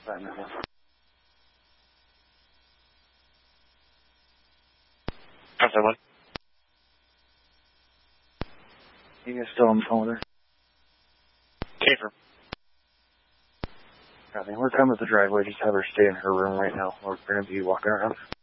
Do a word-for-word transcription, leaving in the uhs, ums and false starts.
Bye, man. How's that one? You guys still on the phone with her? Kafer. I mean, we're coming to the driveway. Just have her stay in her room right now. We're going to be walking around.